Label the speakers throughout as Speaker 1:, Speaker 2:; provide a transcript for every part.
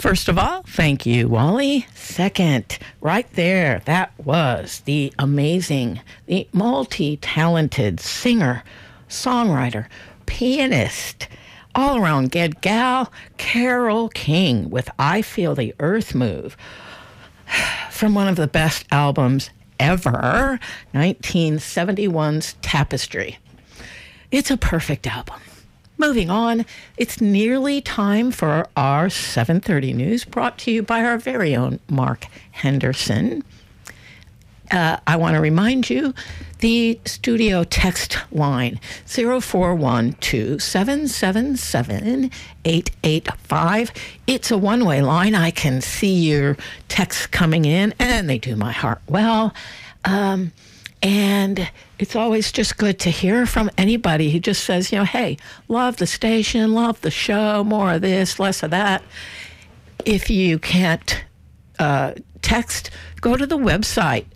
Speaker 1: First of all, thank you, Wally. Second, right there, that was the amazing, the multi-talented singer, songwriter, pianist, all-around good gal, Carole King with I Feel the Earth Move from one of the best albums ever, 1971's Tapestry. It's a perfect album. Moving on, it's nearly time for our 7:30 news, brought to you by our very own Mark Henderson. I want to remind you, the studio text line, 0412-777-885. It's a one-way line. I can see your texts coming in, and they do my heart well. And it's always just good to hear from anybody who just says, hey, love the station, love the show, more of this, less of that. If you can't text, go to the website,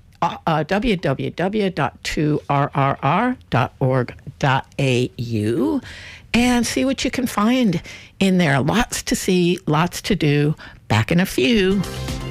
Speaker 1: www.2rrr.org.au, and see what you can find in there. Lots to see, lots to do. Back in a few.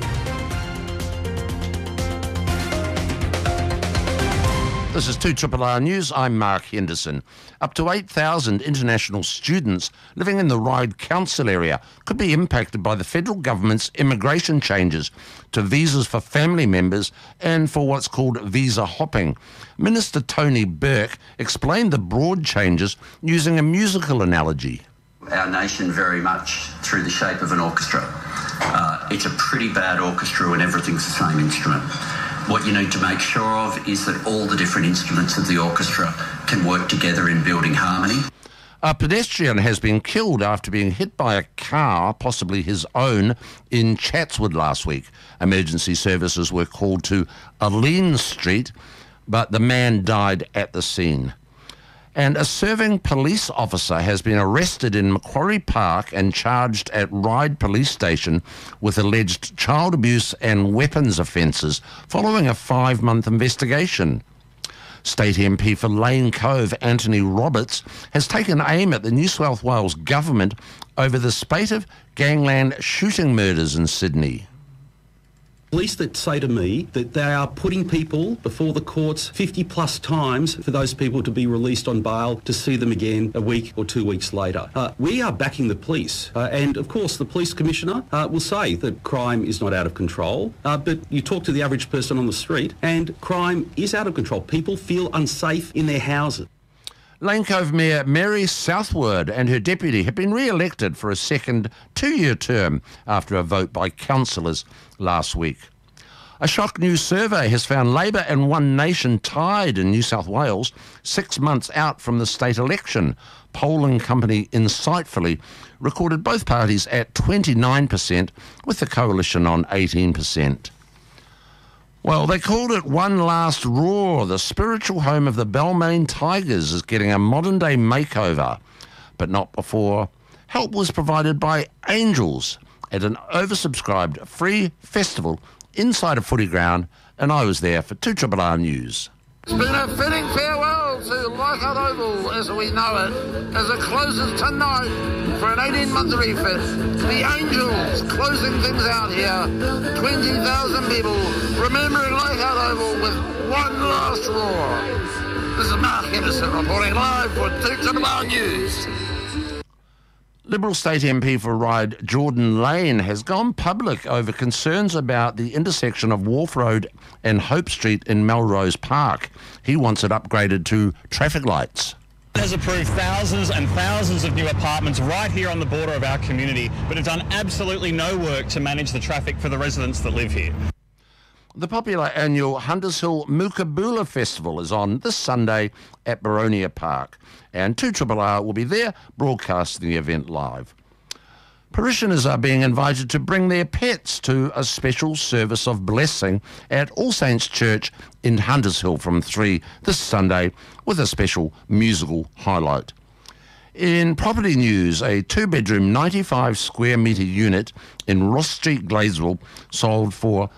Speaker 2: This is 2RRR News. I'm Mark Henderson. Up to 8,000 international students living in the Ryde Council area could be impacted by the federal government's immigration changes to visas for family members and for what's called visa hopping. Minister Tony Burke explained the broad changes using a musical analogy.
Speaker 3: Our nation very much through the shape of an orchestra. It's a pretty bad orchestra when everything's the same instrument. What you need to make sure of is that all the different instruments of the orchestra can work together in building harmony.
Speaker 2: A pedestrian has been killed after being hit by a car, possibly his own, in Chatswood last week. Emergency services were called to Aline Street, but the man died at the scene. And a serving police officer has been arrested in Macquarie Park and charged at Ryde Police Station with alleged child abuse and weapons offences following a 5-month investigation. State MP for Lane Cove, Anthony Roberts, has taken aim at the New South Wales government over the spate of gangland shooting murders in Sydney.
Speaker 4: Police that say to me that they are putting people before the courts 50 plus times for those people to be released on bail to see them again a week or 2 weeks later. We are backing the police. And of course, the police commissioner will say that crime is not out of control. But you talk to the average person on the street and crime is out of control. People feel unsafe in their houses.
Speaker 2: Lane Cove Mayor Mary Southward and her deputy have been re-elected for a second 2-year term after a vote by councillors last week. A shock new survey has found Labor and One Nation tied in New South Wales 6 months out from the state election. Polling company Insightfully recorded both parties at 29%, with the coalition on 18%. Well, they called it One Last Roar. The spiritual home of the Balmain Tigers is getting a modern-day makeover, but not before help was provided by Angels at an oversubscribed free festival inside a footy ground, and I was there for 2RRR News.
Speaker 5: It's been a fitting farewell to Leichhardt Oval as we know it, as it closes tonight for an 18-month refit. The Angels closing things out here. 20,000 people remembering Leichhardt Oval with one last roar. This is Mark Henderson reporting live for 2RRR News.
Speaker 2: Liberal State MP for Ryde, Jordan Lane, has gone public over concerns about the intersection of Wharf Road and Hope Street in Melrose Park. He wants it upgraded to traffic lights.
Speaker 6: Has approved thousands and thousands of new apartments right here on the border of our community, but have done absolutely no work to manage the traffic for the residents that live here.
Speaker 2: The popular annual Hunters Hill Mookaboola Festival is on this Sunday at Boronia Park, and 2RRR will be there broadcasting the event live. Parishioners are being invited to bring their pets to a special service of blessing at All Saints Church in Hunters Hill from 3 this Sunday, with a special musical highlight. In property news, a 2-bedroom 95 square metre unit in Ross Street, Gladesville, sold for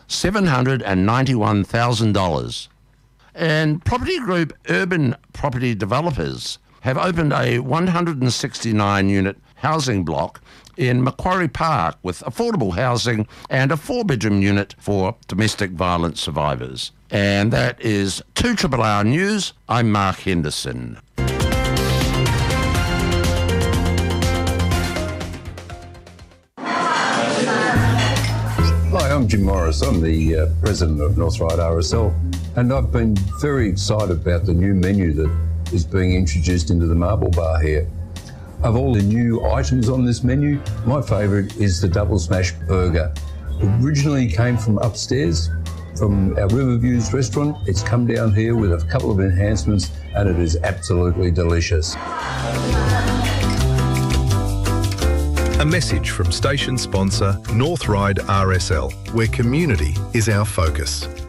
Speaker 2: $791,000. And property group Urban Property Developers have opened a 169-unit housing block in Macquarie Park with affordable housing and a 4-bedroom unit for domestic violence survivors. And that is 2RRR News. I'm Mark Henderson.
Speaker 7: Hi, I'm Jim Morris. I'm the president of North Ryde RSL, and I've been very excited about the new menu that is being introduced into the Marble Bar here. Of all the new items on this menu, my favourite is the Double Smash Burger. Originally came from upstairs, from our Riverviews restaurant. It's come down here with a couple of enhancements, and it is absolutely delicious.
Speaker 8: A message from station sponsor North Ryde RSL, where community is our focus.